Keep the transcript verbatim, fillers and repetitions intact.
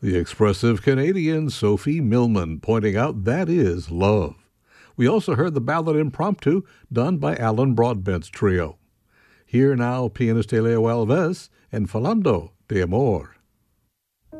The expressive Canadian Sophie Millman pointing out that is love. We also heard the ballad Impromptu, done by Alan Broadbent's trio. Here now, pianist Elio Alves and Falando de Amor.